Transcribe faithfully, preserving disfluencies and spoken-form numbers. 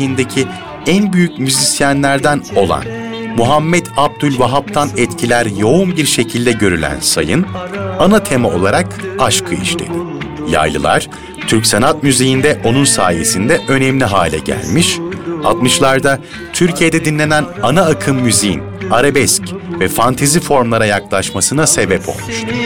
tarihindeki en büyük müzisyenlerden olan Muhammed Abdülvahap'tan etkiler yoğun bir şekilde görülen Sayın, ana tema olarak aşkı işledi. Yaylılar, Türk sanat müziğinde onun sayesinde önemli hale gelmiş, altmışlarda Türkiye'de dinlenen ana akım müziğin arabesk ve fantezi formlara yaklaşmasına sebep olmuştur.